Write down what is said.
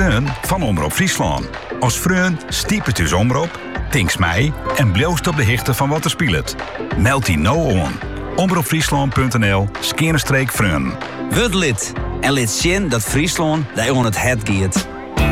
Freun van Omroep Friesland. Als Freun stiep het dus omroep, tinks mij en bloost op de hichte van wat er speelt. Meld die nou on. omroepfriesland.nl/Freun. Word lid en lid zien dat Friesland daar on het het giet.